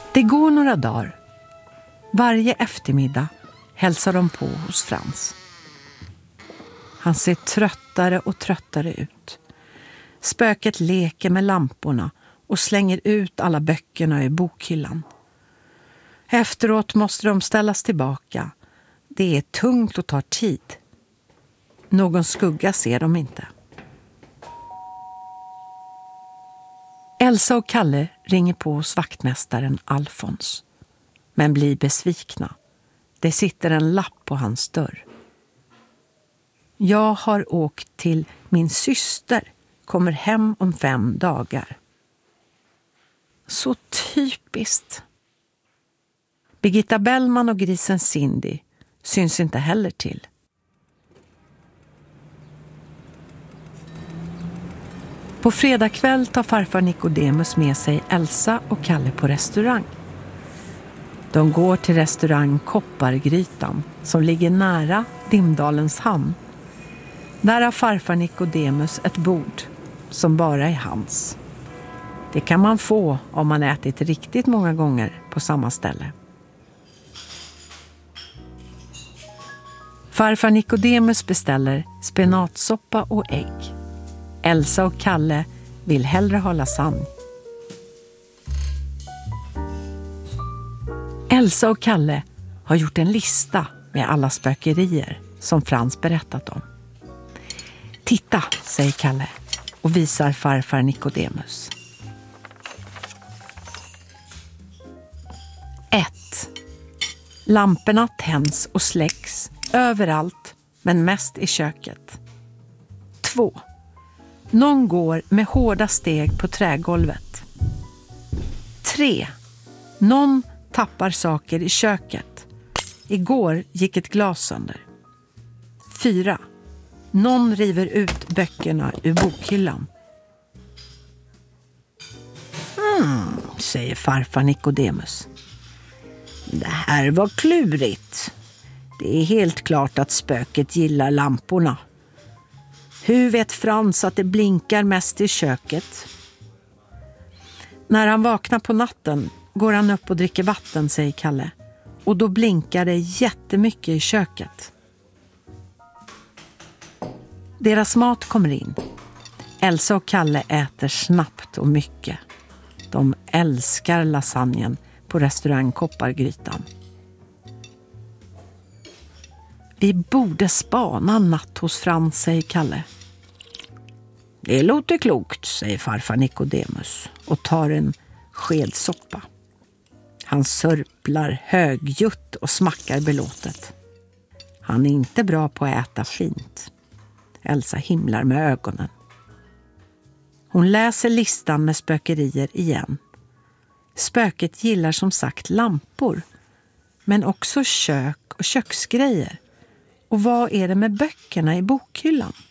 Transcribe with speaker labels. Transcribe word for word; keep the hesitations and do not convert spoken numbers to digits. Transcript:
Speaker 1: Det går några dagar. Varje eftermiddag hälsar de på hos Frans. Han ser tröttare och tröttare ut. Spöket leker med lamporna och slänger ut alla böckerna i bokhyllan. Efteråt måste de ställas tillbaka. Det är tungt och tar tid. Någon skugga ser de inte. Elsa och Kalle ringer på hos vaktmästaren Alfons, men blir besvikna. Det sitter en lapp på hans dörr. Jag har åkt till min syster, kommer hem om fem dagar. Så typiskt. Birgitta Bellman och grisen Cindy syns inte heller till. På fredag kväll tar farfar Nikodemus med sig Elsa och Kalle på restaurang. De går till restaurang Koppargrytan som ligger nära Dimdalens hamn. Där har farfar Nikodemus ett bord som bara är hans. Det kan man få om man ätit riktigt många gånger på samma ställe. Farfar Nikodemus beställer spenatsoppa och ägg. Elsa och Kalle vill hellre ha lasagne. Elsa och Kalle har gjort en lista med alla spökerier som Frans berättat om. Titta, säger Kalle och visar farfar Nikodemus. ett. Lamporna tänds och släcks överallt, men mest i köket. två. Någon går med hårda steg på trägolvet. tre. Någon tappar saker i köket. Igår gick ett glas sönder. fyra. Någon river ut böckerna ur bokhyllan. Hmm, säger farfar Nikodemus. Det här var klurigt. Det är helt klart att spöket gillar lamporna. Hur vet Frans att det blinkar mest i köket? När han vaknar på natten går han upp och dricker vatten, säger Kalle. Och då blinkar det jättemycket i köket. Deras mat kommer in. Elsa och Kalle äter snabbt och mycket. De älskar lasagnen på restaurang Koppargrytan. Vi borde spana natt hos Frans, säger Kalle. Det låter klokt, säger farfar Nikodemus och tar en skedsoppa. Han sörplar högljutt och smackar belåtet. Han är inte bra på att äta fint. Elsa himlar med ögonen. Hon läser listan med spökerier igen. Spöket gillar som sagt lampor, men också kök och köksgrejer. Och vad är det med böckerna i bokhyllan?